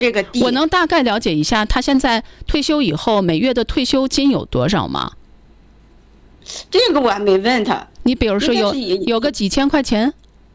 这个地。 我能大概了解一下，他现在退休以后每月的退休金有多少吗？ 这个我还没问他。 你比如说有个几千块钱？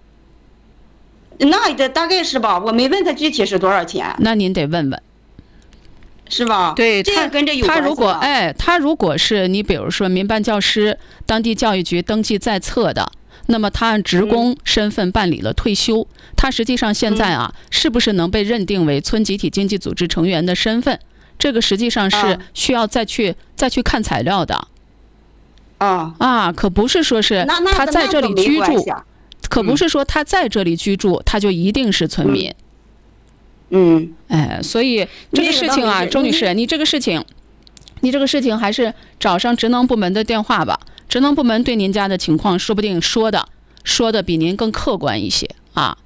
那大概是吧，我没问他具体是多少钱。 那您得问问。 是吧？ 对， 这个跟这有关系。 他如果是你比如说民办教师，当地教育局登记在册的，那么他按职工身份办理了退休，他实际上现在是不是能被认定为村集体经济组织成员的身份，这个实际上是需要再去看材料的。可不是说是他在这里居住，可不是说他在这里居住，他就一定是村民。所以这个事情周女士，你这个事情还是找上职能部门的电话吧。职能部门对您家的情况说不定说的比您更客观一些啊。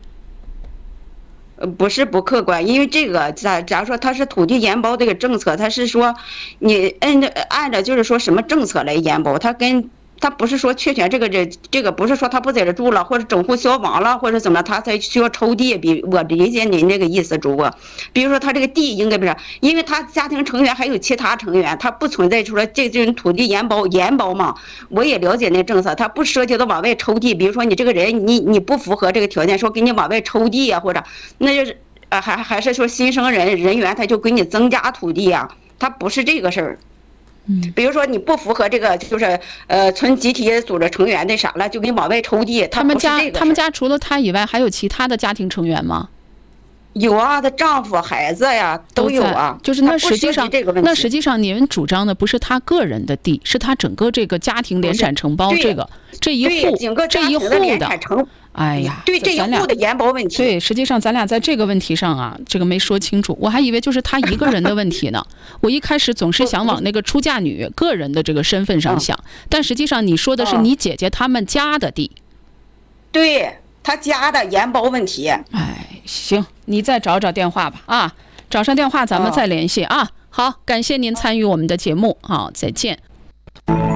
不是不客观，因为这个假如说它是土地延包这个政策，它是说你按照就是说什么政策来延包，他不是说确权这个不是说他不在这住了，或者整户消亡了，或者怎么他才需要抽地。比我理解您这个意思，主播。比如说他这个地应该不是，因为他家庭成员还有其他成员，他不存在说这种土地延包嘛。我也了解那政策，他不涉及到往外抽地。比如说你这个人你不符合这个条件，说给你往外抽地或者那就是还是说新生人员他就给你增加土地他不是这个事儿。比如说你不符合这个，就是村集体组织成员那啥了，就给你往外抽地。 他们家除了他以外，还有其他的家庭成员吗？ 有她丈夫、孩子呀都有就是那实际上您主张的不是他个人的地，是他整个这个家庭联产承包这一户的。哎呀， 对这一户的延包问题。 对，实际上咱俩在这个问题上这个没说清楚，我还以为就是他一个人的问题呢。我一开始总是想往那个出嫁女个人的这个身份上想，但实际上你说的是你姐姐他们家的地。 对，他家的延包问题。 行，你再找电话吧找上电话咱们再联系好，感谢您参与我们的节目，好，再见。